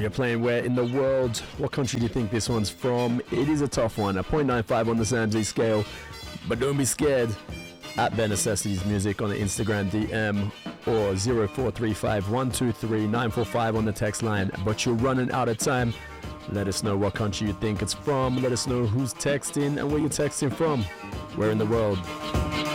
We are playing Where in the World. What country do you think this one's from? It is a tough one, a 0.95 on the Sanjay scale. But don't be scared. At Bare Necessities Music on the Instagram DM or 0435 123 945 on the text line. But you're running out of time. Let us know what country you think it's from. Let us know who's texting and where you're texting from. Where in the world?